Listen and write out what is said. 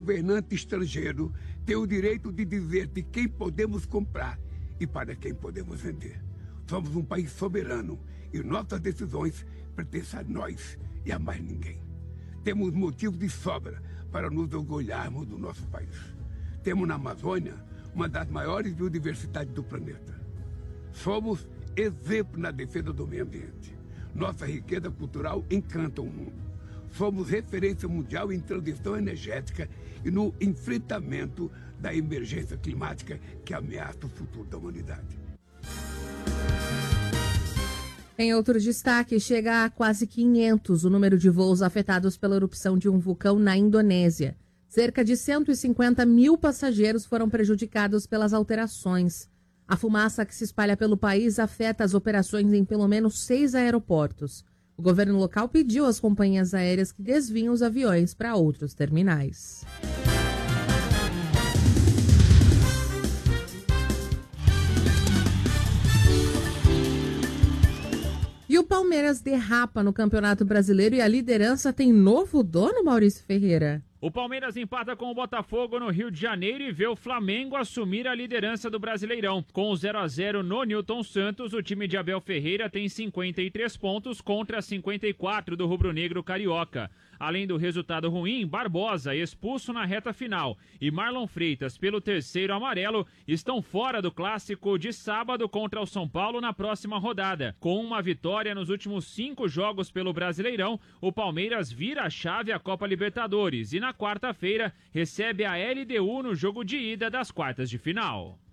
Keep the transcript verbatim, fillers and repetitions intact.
governante estrangeiro tem o direito de dizer de quem podemos comprar e para quem podemos vender. Somos um país soberano e nossas decisões pertencem a nós e a mais ninguém. Temos motivos de sobra para nos orgulharmos do nosso país. Temos na Amazônia uma das maiores biodiversidades do planeta. Somos exemplo na defesa do meio ambiente. Nossa riqueza cultural encanta o mundo. Somos referência mundial em transição energética e no enfrentamento da emergência climática que ameaça o futuro da humanidade. Em outro destaque, chega a quase quinhentos o número de voos afetados pela erupção de um vulcão na Indonésia. Cerca de cento e cinquenta mil passageiros foram prejudicados pelas alterações. A fumaça que se espalha pelo país afeta as operações em pelo menos seis aeroportos. O governo local pediu às companhias aéreas que desviem os aviões para outros terminais. E o Palmeiras derrapa no Campeonato Brasileiro e a liderança tem novo dono, Maurício Ferreira. O Palmeiras empata com o Botafogo no Rio de Janeiro e vê o Flamengo assumir a liderança do Brasileirão. Com o zero a zero no Newton Santos, o time de Abel Ferreira tem cinquenta e três pontos contra cinquenta e quatro do rubro-negro carioca. Além do resultado ruim, Barbosa, expulso na reta final, e Marlon Freitas, pelo terceiro amarelo, estão fora do clássico de sábado contra o São Paulo na próxima rodada. Com uma vitória nos últimos cinco jogos pelo Brasileirão, o Palmeiras vira a chave à Copa Libertadores e na quarta-feira recebe a L D U no jogo de ida das quartas de final.